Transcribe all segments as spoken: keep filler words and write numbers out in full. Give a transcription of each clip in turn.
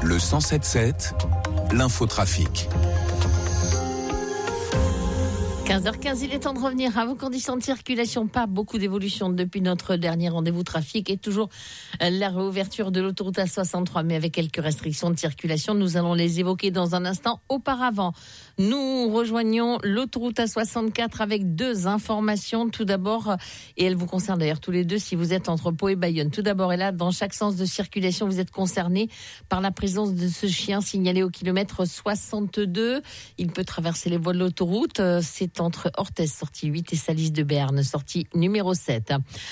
Le cent sept sept, l'infotrafic. quinze heures quinze, il est temps de revenir à vos conditions de circulation. Pas beaucoup d'évolution depuis notre dernier rendez-vous trafic et toujours la réouverture de l'autoroute A soixante-trois, mais avec quelques restrictions de circulation. Nous allons les évoquer dans un instant. Auparavant, nous rejoignons l'autoroute A soixante-quatre avec deux informations. Tout d'abord, et elles vous concernent d'ailleurs tous les deux si vous êtes entre Pau et Bayonne. Tout d'abord, et là, dans chaque sens de circulation, vous êtes concerné par la présence de ce chien signalé au kilomètre soixante-deux. Il peut traverser les voies de l'autoroute. C'est entre Orthez, sortie huit, et Salis de Berne, sortie numéro sept.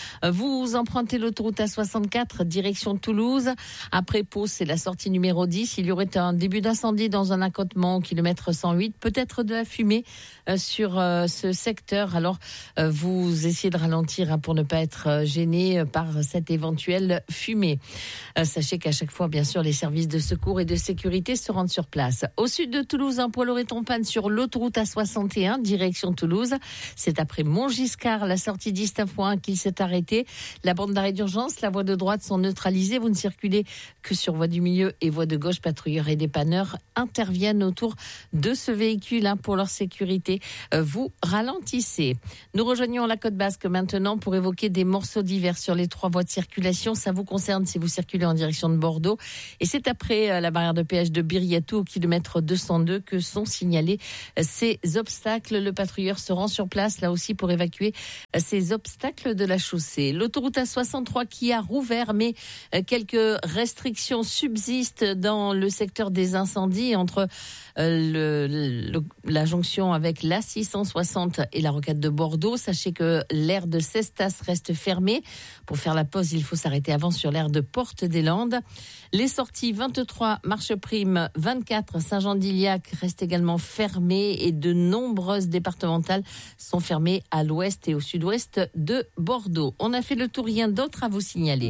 Vous empruntez l'autoroute A soixante-quatre, direction Toulouse. Après Pau, c'est la sortie numéro dix. Il y aurait un début d'incendie dans un accotement au kilomètre cent huit. Peut-être de la fumée euh, sur euh, ce secteur. Alors, euh, vous essayez de ralentir hein, pour ne pas être euh, gêné par cette éventuelle fumée. Euh, sachez qu'à chaque fois, bien sûr, les services de secours et de sécurité se rendent sur place. Au sud de Toulouse, un poids lourd est en panne sur l'autoroute A soixante et un, direction Toulouse. C'est après Montgiscard, la sortie d'Istafoin, qu'il s'est arrêté. La bande d'arrêt d'urgence, la voie de droite sont neutralisées. Vous ne circulez que sur voie du milieu et voie de gauche. Patrouilleurs et dépanneurs interviennent autour de ce véhicule hein, pour leur sécurité. Euh, vous ralentissez. Nous rejoignons la Côte Basque maintenant pour évoquer des morceaux divers sur les trois voies de circulation. Ça vous concerne si vous circulez en direction de Bordeaux. Et c'est après euh, la barrière de péage de Biriatou au kilomètre deux cent deux que sont signalés euh, ces obstacles. Le patrouilleur se rend sur place là aussi pour évacuer euh, ces obstacles de la chaussée. L'autoroute A soixante-trois qui a rouvert, mais euh, quelques restrictions subsistent dans le secteur des incendies entre euh, le, le, la jonction avec l'A six cent soixante et la rocade de Bordeaux. Sachez que l'aire de Cestas reste fermée. Pour faire la pause, il faut s'arrêter avant sur l'aire de Porte-des-Landes. Les sorties vingt-trois, Marche-Prime, vingt-quatre, Saint-Jean-d'Iliac restent également fermées et de nombreuses départementales sont fermées à l'ouest et au sud-ouest de Bordeaux. On a fait le tour, rien d'autre à vous signaler.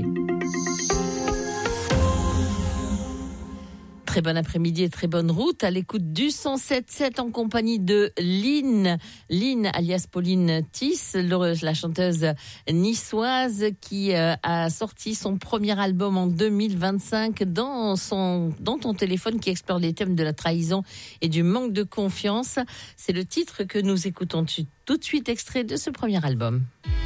Très bon après-midi et très bonne route à l'écoute du cent sept sept en compagnie de Lynn, Lynn alias Pauline Tiss, la chanteuse niçoise qui a sorti son premier album en deux mille vingt-cinq dans son dans ton téléphone qui explore les thèmes de la trahison et du manque de confiance. C'est le titre que nous écoutons tout de suite, extrait de ce premier album.